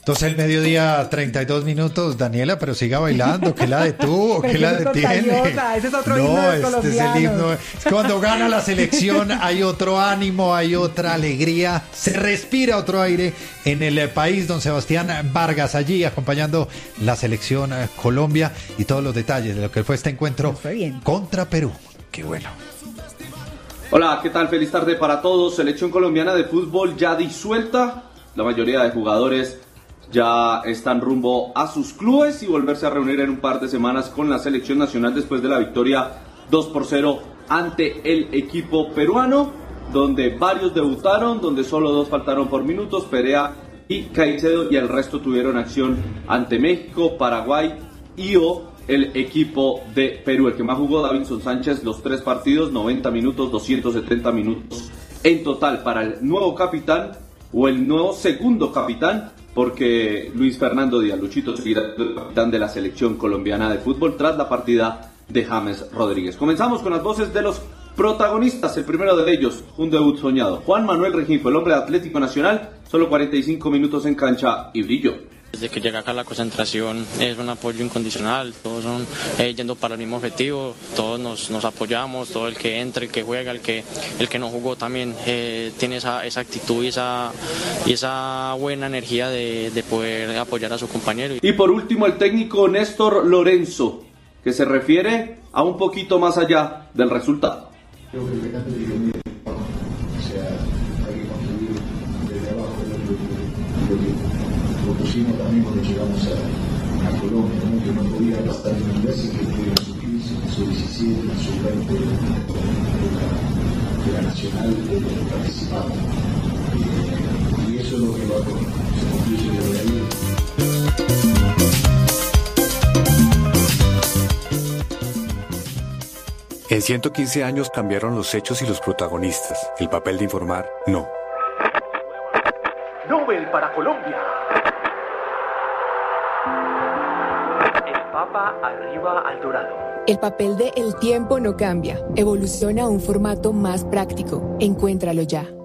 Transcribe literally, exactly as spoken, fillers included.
Entonces el mediodía, treinta y dos minutos, Daniela, pero siga bailando, ¿qué la detuvo? ¿Qué la detiene? Ese es otro no, himno de los este colombianos. es el himno. Es que cuando gana la selección hay otro ánimo, hay otra alegría, se respira otro aire en el país. Don Sebastián Vargas allí acompañando la selección Colombia y todos los detalles de lo que fue este encuentro contra Perú. Qué bueno. Hola, ¿qué tal? Feliz tarde para todos. Selección colombiana de fútbol ya disuelta. La mayoría de jugadores ya están rumbo a sus clubes y volverse a reunir en un par de semanas con la selección nacional después de la victoria dos por cero ante el equipo peruano, donde varios debutaron, donde solo dos faltaron por minutos, Perea y Caicedo, y el resto tuvieron acción ante México, Paraguay y o el equipo de Perú. El que más jugó, Davinson Sánchez, los tres partidos, noventa minutos, doscientos setenta minutos en total para el nuevo capitán, o el nuevo segundo capitán, porque Luis Fernando Díaz, Luchito, seguirá el capitán de la selección colombiana de fútbol tras la partida de James Rodríguez. Comenzamos con las voces de los protagonistas. El primero de ellos, un debut soñado. Juan Manuel Rengifo, el hombre de Atlético Nacional, solo cuarenta y cinco minutos en cancha y brilló. Desde que llega acá la concentración es un apoyo incondicional, todos son eh, yendo para el mismo objetivo, todos nos, nos apoyamos, todo el que entra, el que juega, el que el que no jugó también eh, tiene esa, esa actitud y esa, y esa buena energía de, de poder apoyar a su compañero. Y por último el técnico Néstor Lorenzo, que se refiere a un poquito más allá del resultado. Creo que el recambio tiene que ver, o sea, hay que construir desde abajo lo que lo pusimos también cuando llegamos a, a Colombia, ¿no? Que no podía pasar en el Brasil, que tuvieron su quince, su diecisiete, su veinte de la, de la nacional de los que participamos. Eh, y eso es lo que va a se construye desde ahí. En ciento quince años cambiaron los hechos y los protagonistas. El papel de informar, no. Nobel para Colombia. El Papa arriba al dorado. El papel de El Tiempo no cambia. Evoluciona a un formato más práctico. Encuéntralo ya.